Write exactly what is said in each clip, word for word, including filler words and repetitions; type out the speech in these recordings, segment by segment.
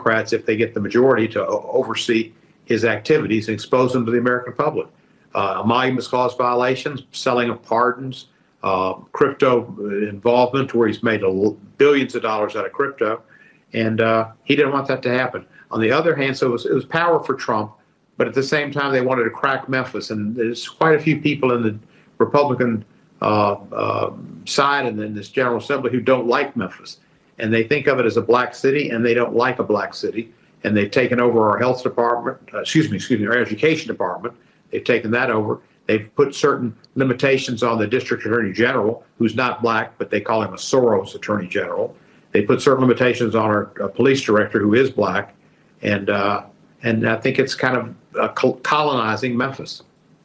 Democrats, if they get the majority, to o- oversee his activities and expose them to the American public. Uh, emoluments clause violations, selling of pardons, uh, crypto involvement where he's made a, billions of dollars out of crypto. And uh, he didn't want that to happen. On the other hand, so it was, it was power for Trump, but at the same time, they wanted to crack Memphis. And there's quite a few people in the Republican uh, uh, side and in this General Assembly who don't like Memphis. And they think of it as a black city, and they don't like a black city. And they've taken over our health department, uh, excuse me, excuse me, our education department. They've taken that over. They've put certain limitations on the district attorney general, who's not black, but they call him a Soros attorney general. They put certain limitations on our uh, police director, who is black. And uh, and I think it's kind of uh, colonizing Memphis.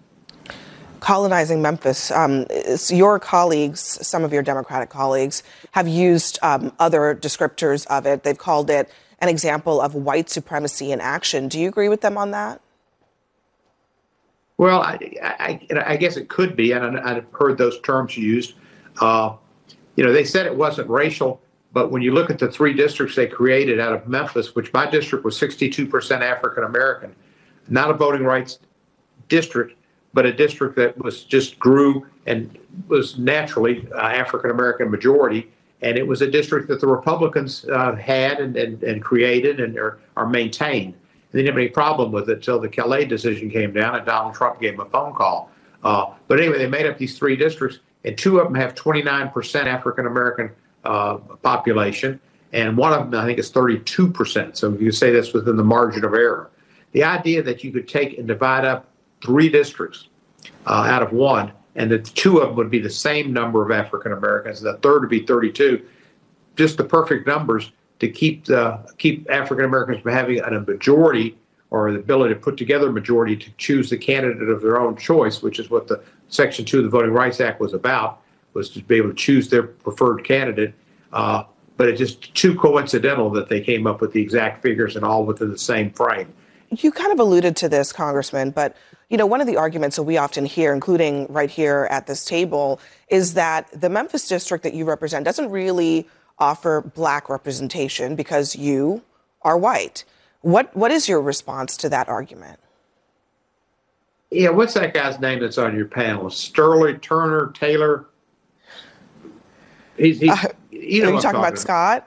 Colonizing Memphis. Um, your colleagues, some of your Democratic colleagues, have used um, other descriptors of it. They've called it an example of white supremacy in action. Do you agree with them on that? Well, I, I, I guess it could be, and I've heard those terms used. Uh, you know, they said it wasn't racial, but when you look at the three districts they created out of Memphis, which my district was sixty-two percent African American, not a voting rights district, but a district that was just grew and was naturally uh, African American majority. And it was a district that the Republicans uh, had and, and, and created and are, are maintained. They didn't have any problem with it until the Calais decision came down and Donald Trump gave them a phone call. Uh, but anyway, they made up these three districts, and two of them have twenty-nine percent African American uh, population, and one of them, I think, is thirty-two percent. So you say that's within the margin of error. The idea that you could take and divide up three districts uh, out of one, and that two of them would be the same number of African Americans, and the third would be thirty-two, just the perfect numbers to keep the keep African Americans from having a majority or the ability to put together a majority to choose the candidate of their own choice, which is what the Section two of the Voting Rights Act was about, was to be able to choose their preferred candidate. Uh, but it's just too coincidental that they came up with the exact figures and all within the same frame. You kind of alluded to this, Congressman, but you know, one of the arguments that we often hear, including right here at this table, is that the Memphis district that you represent doesn't really offer black representation because you are white. What what is your response to that argument? Yeah, what's that guy's name that's on your panel? Sterling Turner Taylor. He's, he's uh, you know, are you talking about Scott?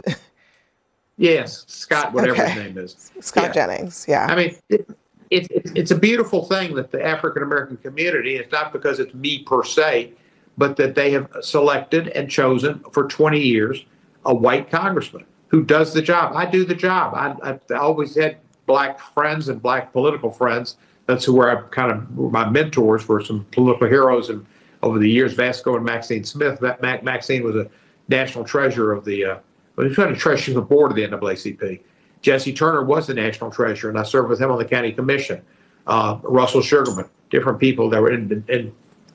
Yes, Scott, whatever okay. his name is. Scott yeah. Jennings. Yeah. I mean, it, it, it, it's a beautiful thing that the African American community. It's not because it's me per se, but that they have selected and chosen for twenty years a white congressman who does the job. I do the job. I, I always had black friends and black political friends. That's where I kind of, my mentors were some political heroes. And over the years, Vasco and Maxine Smith. That Mac, Maxine was a national treasurer of the, uh, well, he was trying to treasure the board of the N double A C P. Jesse Turner was the national treasurer, and I served with him on the county commission. Uh, Russell Sugarman, different people that were in, in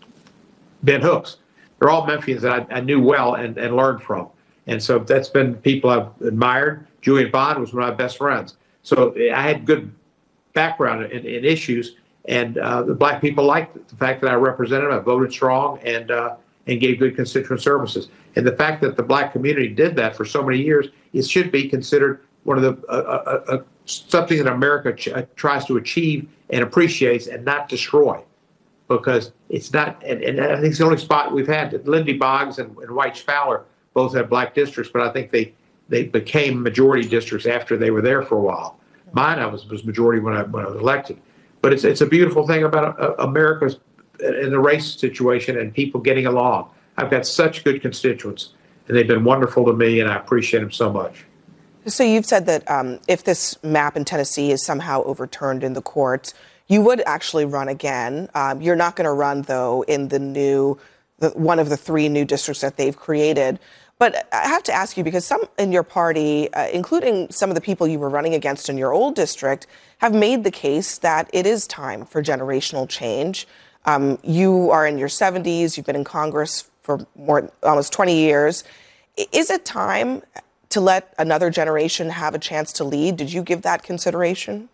Ben Hooks. They're all Memphians that I, I knew well and, and learned from. And so that's been people I've admired. Julian Bond was one of my best friends. So I had good background in, in issues, and uh, the black people liked the fact that I represented them. I voted strong and uh, and gave good constituent services. And the fact that the black community did that for so many years, it should be considered one of the uh, uh, uh, something that America ch- tries to achieve and appreciates and not destroy, because it's not. And, and I think it's the only spot we've had. Lindy Boggs and, and White Fowler both had black districts, but I think they they became majority districts after they were there for a while. Mine, I was was majority when I when I was elected. But it's it's a beautiful thing about uh, America's in the race situation and people getting along. I've got such good constituents, and they've been wonderful to me, and I appreciate them so much. So you've said that um, if this map in Tennessee is somehow overturned in the courts, you would actually run again. Um, you're not going to run, though, in the new, the, one of the three new districts that they've created. But I have to ask you, because some in your party, uh, including some of the people you were running against in your old district, have made the case that it is time for generational change. Um, you are in your seventies. You've been in Congress for more almost twenty years. Is it time to let another generation have a chance to lead? Did you give that consideration?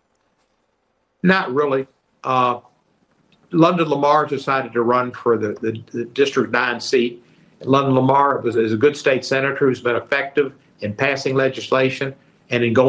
Not really. Uh, London Lamar decided to run for the, the, the District nine seat. London Lamar was, is a good state senator who's been effective in passing legislation and in going